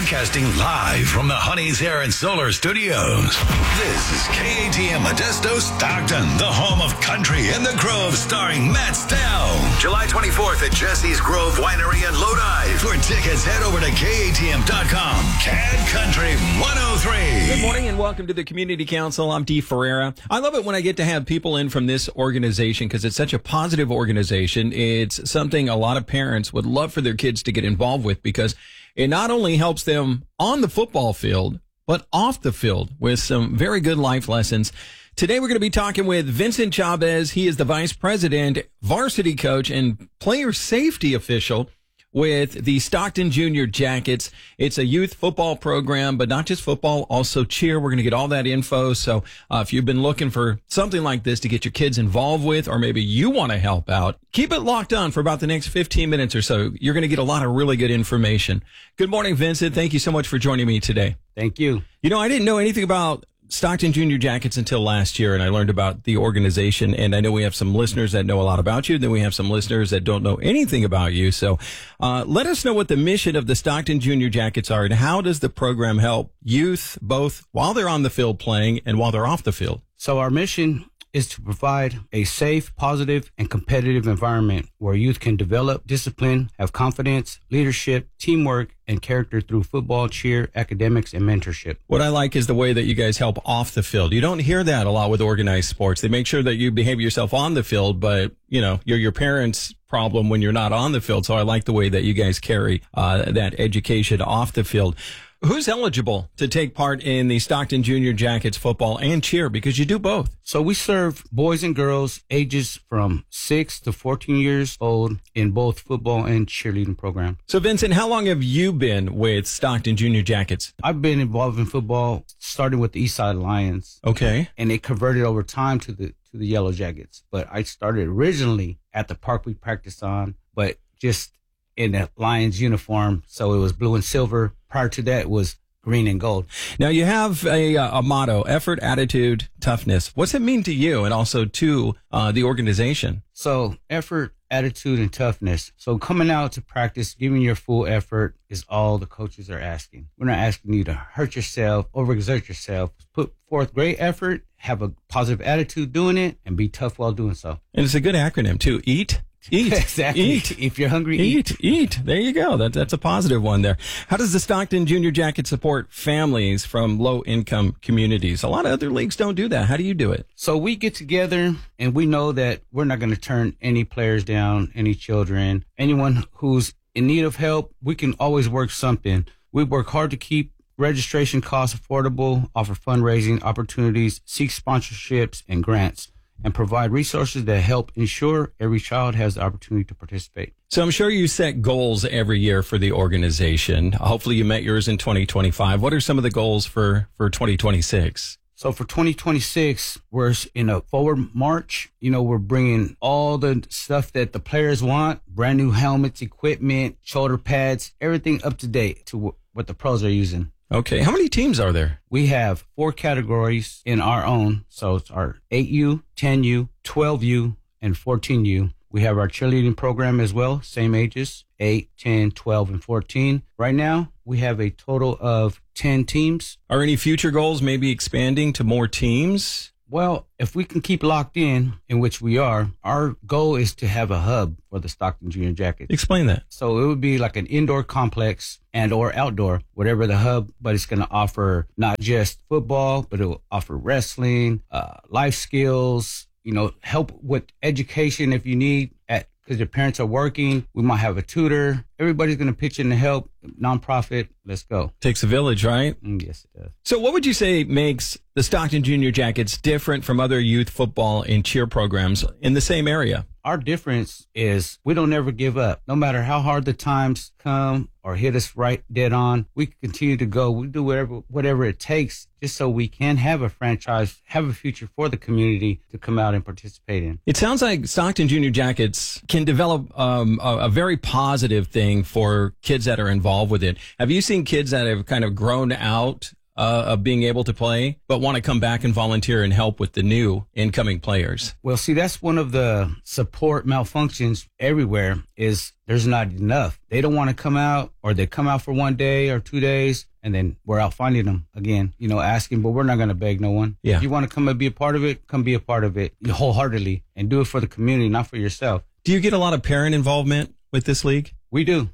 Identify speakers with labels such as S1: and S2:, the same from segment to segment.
S1: Broadcasting live from the Honey's Air and Solar Studios. This is KATM Modesto Stockton, the home of country in the Grove, starring Matt Stell. July 24th at Jesse's Grove Winery in Lodi. For tickets, head over to KATM.com. CAD Country 103.
S2: Good morning and welcome to the Community Council. I'm Dee Ferreira. I love it when I get to have people in from this organization because it's such a positive organization. It's something a lot of parents would love for their kids to get involved with because it not only helps them on the football field, but off the field with some very good life lessons. Today, we're going to be talking with Vincent Chavez. He is the vice president, varsity coach, and player safety official with the Stockton Junior Jackets. It's a youth football program, but not just football, also cheer. We're going to get all that info. So if you've been looking for something like this to get your kids involved with, or maybe you want to help out, keep it locked on for about the next 15 minutes or so. You're going to get a lot of really good information. Good morning, Vincent. Thank you so much for joining me today.
S3: Thank you.
S2: You know, I didn't know anything about Stockton Junior Jackets until last year, and I learned about the organization, and I know we have some listeners that know a lot about you, then we have some listeners that don't know anything about you. So let us know what the mission of the Stockton Junior Jackets are, and how does the program help youth both while they're on the field playing and while they're off the field?
S3: So our mission is to provide a safe, positive, and competitive environment where youth can develop discipline, have confidence, leadership, teamwork, and character through football, cheer, academics, and mentorship.
S2: What I like is the way that you guys help off the field. You don't hear that a lot with organized sports. They make sure that you behave yourself on the field, but, you know, you're your parents' problem when you're not on the field. So I like the way that you guys carry that education off the field. Who's eligible to take part in the Stockton Junior Jackets football and cheer? Because you do both.
S3: So we serve boys and girls ages from 6 to 14 years old in both football and cheerleading programs.
S2: So, Vincent, how long have you been with Stockton Junior Jackets?
S3: I've been involved in football, starting with the Eastside Lions.
S2: Okay.
S3: And it converted over time to the Yellow Jackets. But I started originally at the park we practiced on, but just in a Lions uniform. So it was blue and silver. Prior to that, it was green and gold.
S2: Now, you have a motto, effort, attitude, toughness. What's it mean to you and also to the organization?
S3: So effort, attitude, and toughness. So coming out to practice, giving your full effort is all the coaches are asking. We're not asking you to hurt yourself, overexert yourself. Put forth great effort, have a positive attitude doing it, and be tough while doing so.
S2: And it's a good acronym, too. Eat.
S3: Exactly.
S2: Eat.
S3: If you're hungry,
S2: eat. There you go. That's a positive one there. How does the Stockton Junior Jacket support families from low-income communities? A lot of other leagues don't do that. How do you do it?
S3: So we get together, and we know that we're not going to turn any players down, any children, anyone who's in need of help. We can always work something. We work hard to keep registration costs affordable, offer fundraising opportunities, seek sponsorships and grants, and provide resources that help ensure every child has the opportunity to participate.
S2: So I'm sure you set goals every year for the organization. Hopefully you met yours in 2025. What are some of the goals for 2026?
S3: So for 2026, we're in a forward march. You know, we're bringing all the stuff that the players want, brand new helmets, equipment, shoulder pads, everything up to date to what the pros are using.
S2: Okay. How many teams are there?
S3: We have 4 categories in our own. So it's our 8U, 10U, 12U, and 14U. We have our cheerleading program as well, same ages, 8, 10, 12, and 14. Right now, we have a total of 10 teams.
S2: Are any future goals maybe expanding to more teams?
S3: Well, if we can keep locked in which we are, our goal is to have a hub for the Stockton Junior Jackets.
S2: Explain that.
S3: So it would be like an indoor complex and or outdoor, whatever the hub, but it's going to offer not just football, but it will offer wrestling, life skills, you know, help with education if you need because your parents are working. We might have a tutor. Everybody's going to pitch in to help. Nonprofit. Let's go.
S2: Takes a village, right?
S3: Yes, it does.
S2: So what would you say makes the Stockton Junior Jackets different from other youth football and cheer programs in the same area?
S3: Our difference is we don't ever give up. No matter how hard the times come or hit us right dead on, we continue to go. We do whatever it takes just so we can have a franchise, have a future for the community to come out and participate in.
S2: It sounds like Stockton Junior Jackets can develop a very positive thing for kids that are involved with it. Have you seen kids that have kind of grown out of being able to play, but want to come back and volunteer and help with the new incoming players?
S3: Well, see, that's one of the support malfunctions everywhere is there's not enough. They don't want to come out, or they come out for 1 day or 2 days, and then we're out finding them again, asking, but we're not going to beg no one.
S2: Yeah.
S3: If you want to come and be a part of it, come be a part of it wholeheartedly and do it for the community, not for yourself.
S2: Do you get a lot of parent involvement with this league?
S3: We do.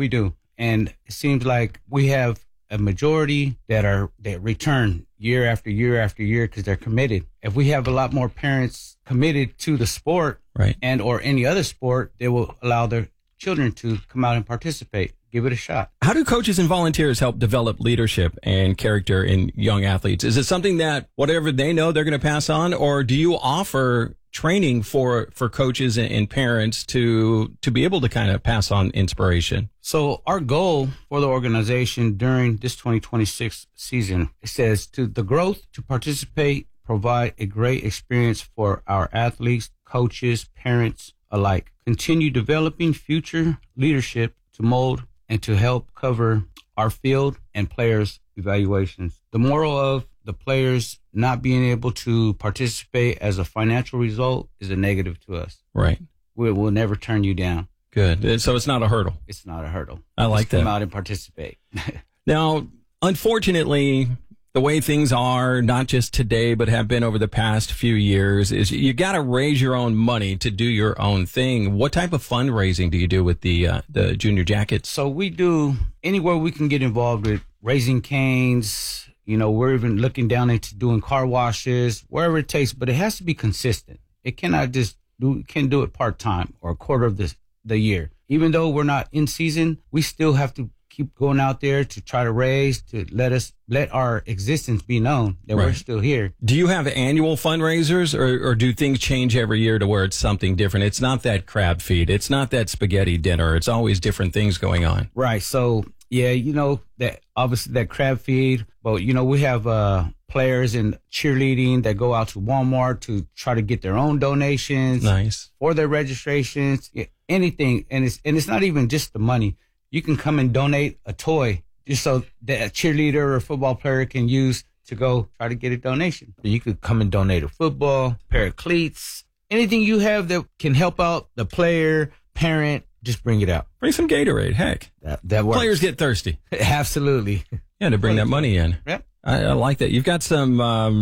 S3: And it seems like we have a majority that return year after year after year because they're committed. If we have a lot more parents committed to the sport,
S2: right,
S3: and or any other sport, they will allow their children to come out and participate. Give it a shot.
S2: How do coaches and volunteers help develop leadership and character in young athletes? Is it something that whatever they know they're going to pass on, or do you offer training for coaches and parents to be able to kind of pass on inspiration?
S3: So our goal for the organization during this 2026 season, it says to the growth, to participate, provide a great experience for our athletes, coaches, parents alike. Continue developing future leadership to mold and to help cover our field and players' evaluations. The moral of the players not being able to participate as a financial result is a negative to us.
S2: Right.
S3: We will never turn you down.
S2: Good. So it's not a hurdle.
S3: It's not a hurdle.
S2: I like
S3: Just
S2: that.
S3: Come out and participate.
S2: Now, unfortunately, the way things are, not just today, but have been over the past few years, is you got to raise your own money to do your own thing. What type of fundraising do you do with the Junior Jackets?
S3: So we do anywhere we can get involved with raising canes. We're even looking down into doing car washes, wherever it takes, but it has to be consistent. It cannot can't do it part-time or a quarter of the year. Even though we're not in season, we still have to keep going out there to try to raise, to let our existence be known that we're still here.
S2: Do you have annual fundraisers, or do things change every year to where it's something different? It's not that crab feed. It's not that spaghetti dinner. It's always different things going on.
S3: Right. So, yeah, that obviously that crab feed, but, we have players in cheerleading that go out to Walmart to try to get their own donations.
S2: Nice.
S3: For their registrations, anything. And it's not even just the money. You can come and donate a toy just so that a cheerleader or a football player can use to go try to get a donation. You could come and donate a football, pair of cleats, anything you have that can help out the player, parent, just bring it out.
S2: Bring some Gatorade. Heck,
S3: that works.
S2: Players get thirsty.
S3: Absolutely.
S2: Yeah, to bring that money in.
S3: Yep.
S2: I like that. You've got some,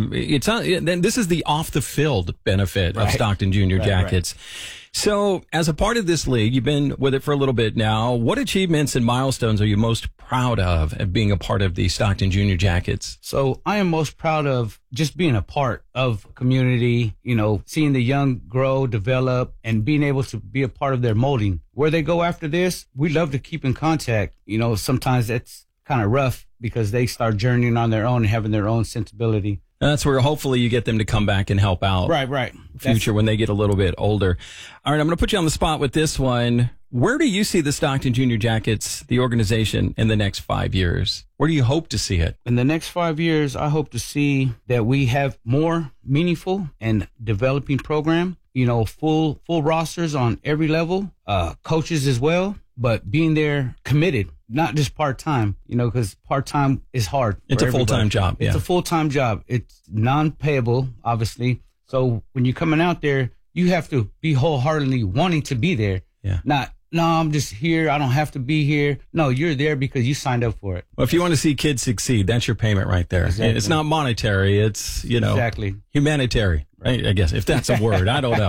S2: then this is the off the field benefit of Stockton Junior Jackets. Right. So as a part of this league, you've been with it for a little bit now. What achievements and milestones are you most proud of being a part of the Stockton Junior Jackets?
S3: So I am most proud of just being a part of community, seeing the young grow, develop, and being able to be a part of their molding. Where they go after this, we love to keep in contact. Sometimes that's kind of rough because they start journeying on their own and having their own sensibility.
S2: And that's where hopefully you get them to come back and help out.
S3: Right.
S2: Future when they get a little bit older. All right, I'm going to put you on the spot with this one. Where do you see the Stockton Junior Jackets, the organization, in the next 5 years? Where do you hope to see it?
S3: In the next 5 years, I hope to see that we have more meaningful and developing program, full rosters on every level, coaches as well, but being there committed. Not just part-time, because part-time is hard.
S2: It's a full-time job.
S3: It's a full-time job. It's non-payable, obviously. So when you're coming out there, you have to be wholeheartedly wanting to be there.
S2: Yeah.
S3: Not, no, I'm just here. I don't have to be here. No, you're there because you signed up for it.
S2: Well, if you want to see kids succeed, that's your payment right there.
S3: Exactly.
S2: It's not monetary. It's,
S3: exactly
S2: humanitarian, right? I guess, if that's a word. I don't know.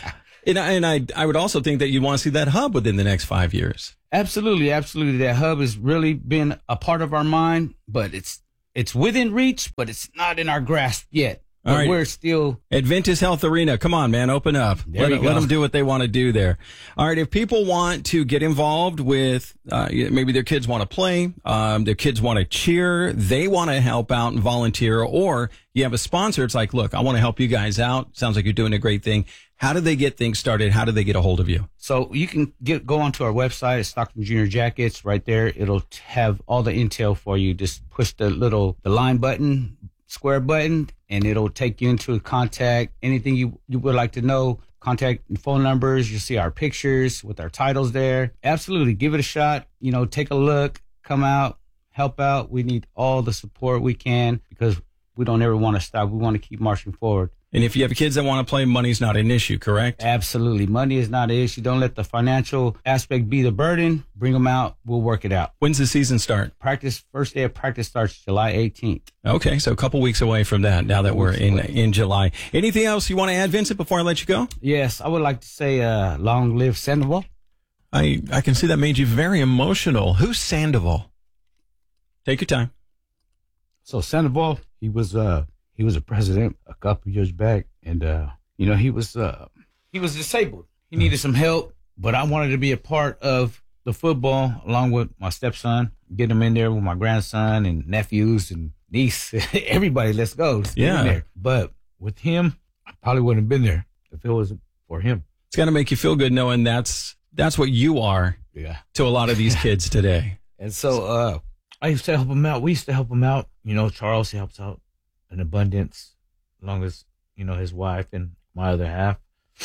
S2: And I would also think that you want to see that hub within the next 5 years.
S3: Absolutely. That hub has really been a part of our mind, but it's within reach, but it's not in our grasp yet.
S2: All right.
S3: We're still
S2: Adventus Health Arena. Come on, man, open up. Let them do what they want to do there. All right. If people want to get involved with, maybe their kids want to play, their kids want to cheer, they want to help out and volunteer, or you have a sponsor. It's like, look, I want to help you guys out. Sounds like you're doing a great thing. How do they get things started? How do they get a hold of you?
S3: So you can go onto our website at Stockton Junior Jackets. Right there, it'll have all the intel for you. Just push the line button, square button, and it'll take you into contact. Anything you would like to know, contact phone numbers. You'll see our pictures with our titles there. Absolutely, give it a shot. Take a look, come out, help out. We need all the support we can because we don't ever want to stop. We want to keep marching forward.
S2: And if you have kids that want to play, money's not an issue, correct?
S3: Absolutely. Money is not an issue. Don't let the financial aspect be the burden. Bring them out. We'll work it out.
S2: When's the season start?
S3: First day of practice starts July 18th.
S2: Okay, so a couple weeks away from that now that we're in July. Anything else you want to add, Vincent, before I let you go?
S3: Yes, I would like to say long live Sandoval.
S2: I can see that made you very emotional. Who's Sandoval? Take your time.
S4: So Sandoval, he was a president a couple years back, and he was disabled. He needed some help, but I wanted to be a part of the football along with my stepson, get him in there with my grandson and nephews and niece. Everybody, let's go. Let's get in there. But with him, I probably wouldn't have been there if it wasn't for him.
S2: It's got to make you feel good knowing that's what you are to a lot of these kids today.
S4: And so I used to help him out. We used to help him out. Charles helps out in abundance, along as, his wife and my other half.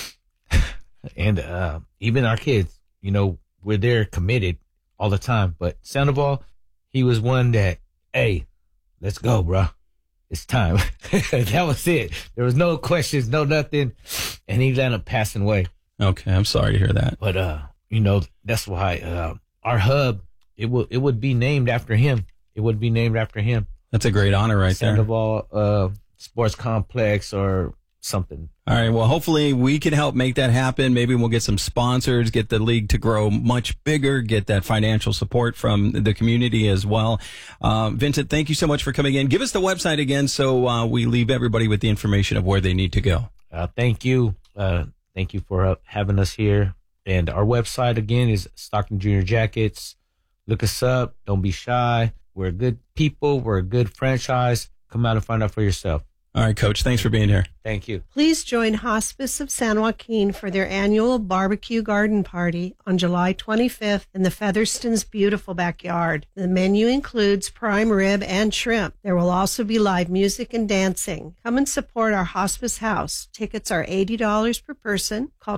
S4: And even our kids, we're there committed all the time. But Sandoval, he was one that, hey, let's go, bro. It's time. That was it. There was no questions, no nothing. And he ended up passing away.
S2: Okay, I'm sorry to hear that.
S4: But, that's why our hub, it would be named after him. It would be named after him.
S2: That's a great honor right there.
S4: Sandoval Sports Complex or something.
S2: All right. Well, hopefully we can help make that happen. Maybe we'll get some sponsors, get the league to grow much bigger, get that financial support from the community as well. Vincent, thank you so much for coming in. Give us the website again so we leave everybody with the information of where they need to go.
S4: Thank you. Thank you for having us here. And our website, again, is Stockton Junior Jackets. Look us up. Don't be shy. We're good people. We're a good franchise. Come out and find out for yourself.
S2: All right, Coach. Thanks for being here.
S4: Thank you.
S5: Please join Hospice of San Joaquin for their annual barbecue garden party on July 25th in the Featherston's beautiful backyard. The menu includes prime rib and shrimp. There will also be live music and dancing. Come and support our hospice house. Tickets are $80 per person. Call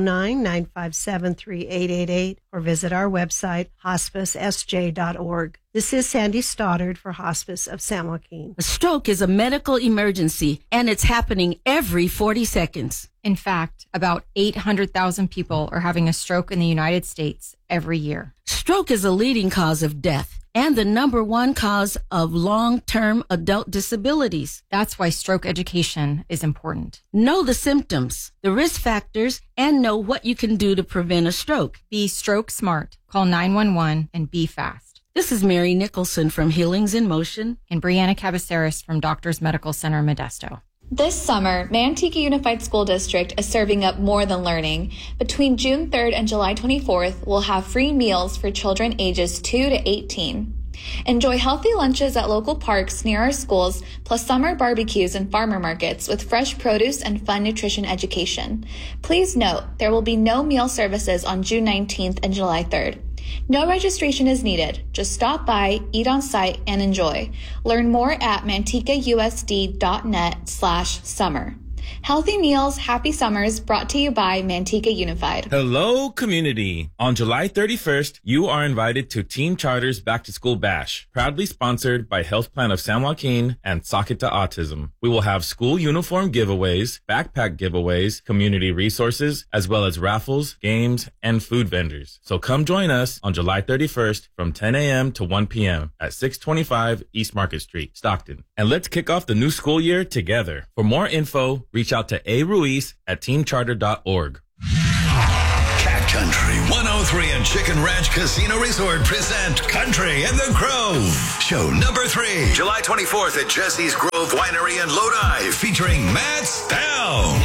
S5: 209-957-3888 or visit our website, hospicesj.org. This is Sandy Stoddard for Hospice of San Joaquin.
S6: A stroke is a medical emergency, and it's happening every 40 seconds.
S7: In fact, about 800,000 people are having a stroke in the United States every year.
S6: Stroke is a leading cause of death and the number one cause of long-term adult disabilities.
S7: That's why stroke education is important.
S6: Know the symptoms, the risk factors, and know what you can do to prevent a stroke.
S7: Be stroke smart. Call 911 and be fast.
S6: This is Mary Nicholson from Healings in Motion.
S7: And Brianna Cabaceres from Doctors Medical Center, Modesto.
S8: This summer, Manteca Unified School District is serving up more than learning. Between June 3rd and July 24th, we'll have free meals for children ages 2 to 18. Enjoy healthy lunches at local parks near our schools, plus summer barbecues and farmer markets with fresh produce and fun nutrition education. Please note, there will be no meal services on June 19th and July 3rd. No registration is needed. Just stop by, eat on site, and enjoy. Learn more at mantecausd.net/summer. Healthy meals, happy summers, brought to you by Manteca Unified.
S9: Hello, community. On July 31st, you are invited to Team Charter's Back to School Bash, proudly sponsored by Health Plan of San Joaquin and Socket to Autism. We will have school uniform giveaways, backpack giveaways, community resources, as well as raffles, games, and food vendors. So come join us on July 31st from 10 a.m. to 1 p.m. at 625 East Market Street, Stockton. And let's kick off the new school year together. For more info, reach out to A. Ruiz at teamcharter.org.
S1: Cat Country 103 and Chicken Ranch Casino Resort present Country in the Grove. Show number 3, July 24th at Jesse's Grove Winery in Lodi, featuring Matt Stone,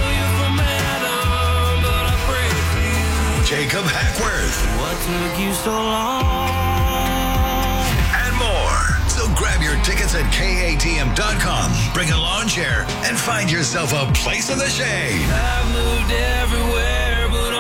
S1: Jacob Hackworth,
S10: what took you so long?
S1: And more. So grab your tickets at KATM.com, bring a lawn chair, and find yourself a place in the shade.
S10: I've moved everywhere but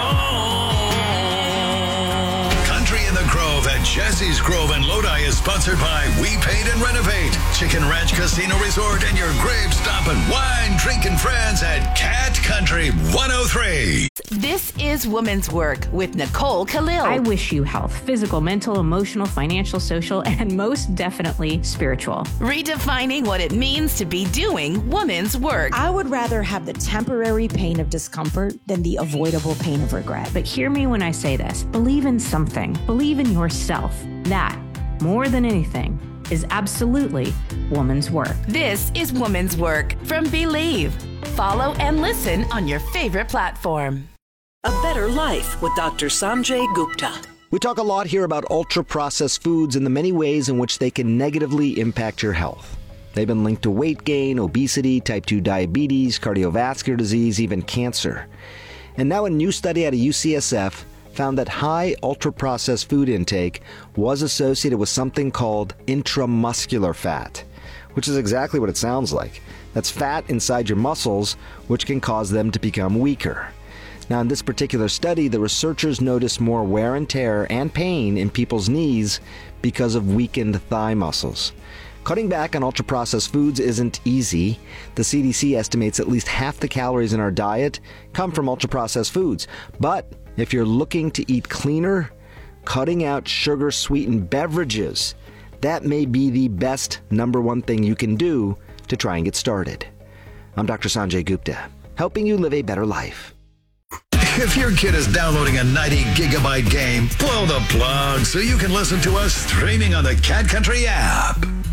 S10: home.
S1: Country in the Grove at Jesse's Grove in Lodi is sponsored by We Paint and Renovate, Chicken Ranch Casino Resort, and your grave stopping wine drinking friends at Cat Country 103.
S11: This is Women's Work with Nicole Khalil.
S12: I wish you health, physical, mental, emotional, financial, social, and most definitely spiritual.
S11: Redefining what it means to be doing women's work.
S13: I would rather have the temporary pain of discomfort than the avoidable pain of regret.
S12: But hear me when I say this. Believe in something. Believe in yourself. That, more than anything, is absolutely woman's work.
S11: This is Women's Work from Believe. Follow and listen on your favorite platform.
S14: A Better Life with Dr. Sanjay Gupta.
S15: We talk a lot here about ultra-processed foods and the many ways in which they can negatively impact your health. They've been linked to weight gain, obesity, type 2 diabetes, cardiovascular disease, even cancer. And now a new study out of UCSF found that high ultra-processed food intake was associated with something called intramuscular fat, which is exactly what it sounds like. That's fat inside your muscles, which can cause them to become weaker. Now, in this particular study, the researchers noticed more wear and tear and pain in people's knees because of weakened thigh muscles. Cutting back on ultra-processed foods isn't easy. The CDC estimates at least half the calories in our diet come from ultra-processed foods. But if you're looking to eat cleaner, cutting out sugar-sweetened beverages, that may be the best number one thing you can do to try and get started. I'm Dr. Sanjay Gupta, helping you live a better life.
S1: If your kid is downloading a 90-gigabyte game, blow the plug so you can listen to us streaming on the Cat Country app.